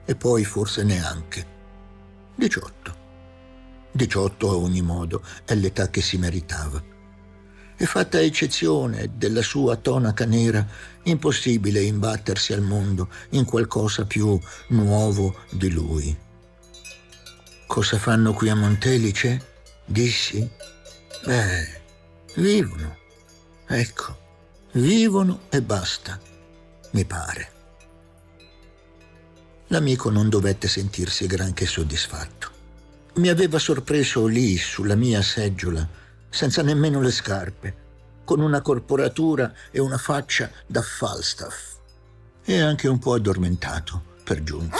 e poi forse neanche. 18. 18 a ogni modo è l'età che si meritava. E fatta eccezione della sua tonaca nera, impossibile imbattersi al mondo in qualcosa più nuovo di lui. Cosa fanno qui a Montelice? Dissi? Beh, vivono. Ecco, vivono e basta, mi pare. L'amico non dovette sentirsi granché soddisfatto. Mi aveva sorpreso lì, sulla mia seggiola, senza nemmeno le scarpe, con una corporatura e una faccia da Falstaff, e anche un po' addormentato, per giunta.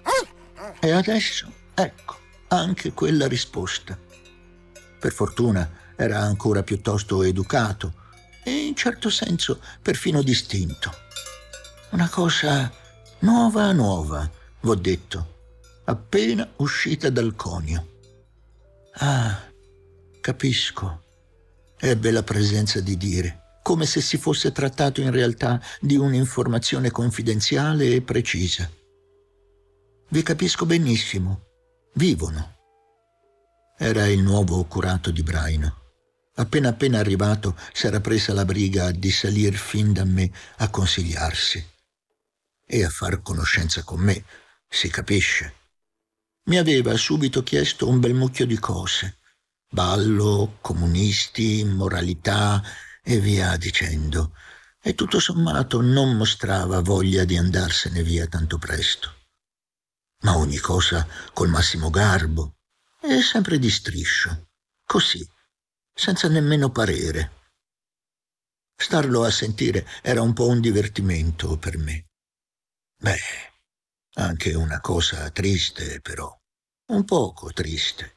E adesso, ecco, anche quella risposta. Per fortuna era ancora piuttosto educato e in certo senso perfino distinto. Una cosa nuova, v'ho detto, appena uscita dal conio. Ah, capisco. Ebbe la presenza di dire, come se si fosse trattato in realtà di un'informazione confidenziale e precisa. Vi capisco benissimo. Vivono. Era il nuovo curato di Braino. Appena arrivato s'era presa la briga di salir fin da me a consigliarsi e a far conoscenza con me, si capisce. Mi aveva subito chiesto un bel mucchio di cose: ballo, comunisti, moralità e via dicendo, e tutto sommato non mostrava voglia di andarsene via tanto presto. Ma ogni cosa col massimo garbo e sempre di striscio, così, senza nemmeno parere. Starlo a sentire era un po' un divertimento per me. Beh, anche una cosa triste, però, un poco triste.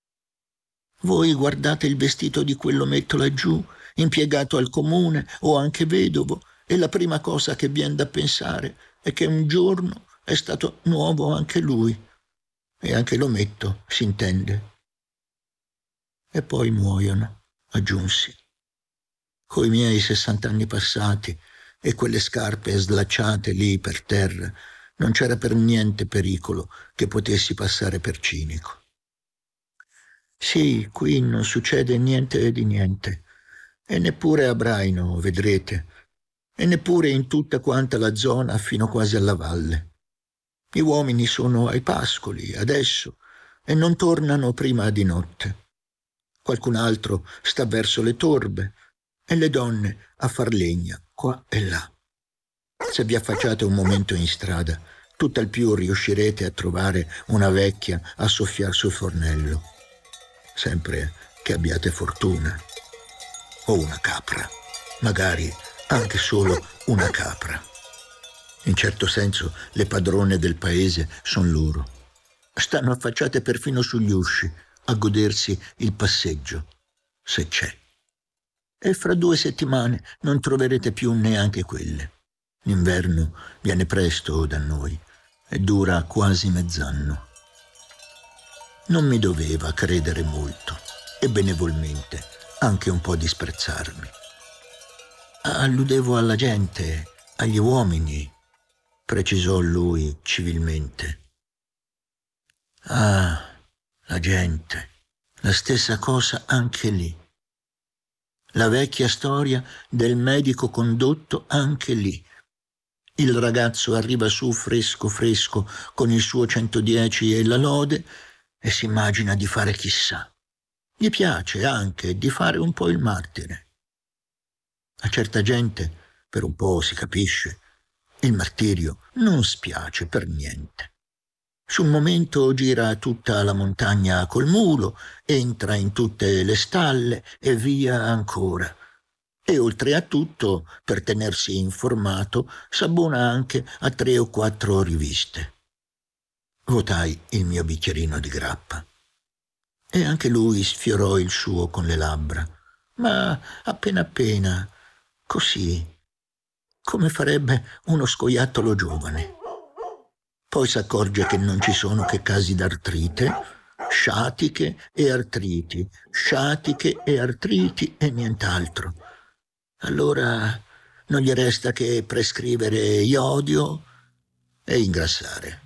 Voi guardate il vestito di quell'ometto laggiù, impiegato al comune o anche vedovo, e la prima cosa che vien da pensare è che un giorno è stato nuovo anche lui, e anche l'ometto, s'intende. E poi muoiono, aggiunsi. Coi miei 60 anni passati e quelle scarpe slacciate lì per terra, non c'era per niente pericolo che potessi passare per cinico. Sì, qui non succede niente di niente, e neppure a Braino, vedrete, e neppure in tutta quanta la zona fino quasi alla valle. Gli uomini sono ai pascoli, adesso, e non tornano prima di notte. Qualcun altro sta verso le torbe, e le donne a far legna, qua e là. Se vi affacciate un momento in strada, tutt'al più riuscirete a trovare una vecchia a soffiar sul fornello. Sempre che abbiate fortuna. O una capra, magari anche solo una capra. In certo senso le padrone del paese son loro. Stanno affacciate perfino sugli usci a godersi il passeggio, se c'è. E fra 2 settimane non troverete più neanche quelle. L'inverno viene presto da noi e dura quasi mezz'anno. Non mi doveva credere molto e benevolmente anche un po' disprezzarmi. Alludevo alla gente, agli uomini, precisò lui civilmente. Ah, la gente, la stessa cosa anche lì. La vecchia storia del medico condotto anche lì. Il ragazzo arriva su fresco con il suo 110 e la lode e si immagina di fare chissà. Gli piace anche di fare un po' il martire. A certa gente, per un po' si capisce, il martirio non spiace per niente. Sul momento gira tutta la montagna col mulo, entra in tutte le stalle e via ancora. E oltre a tutto, per tenersi informato, s'abbona anche a 3 o 4 riviste. Votai il mio bicchierino di grappa. E anche lui sfiorò il suo con le labbra, ma appena, così, come farebbe uno scoiattolo giovane. Poi s'accorge che non ci sono che casi d'artrite, sciatiche e artriti, sciatiche e artriti e nient'altro. Allora non gli resta che prescrivere iodio e ingrassare.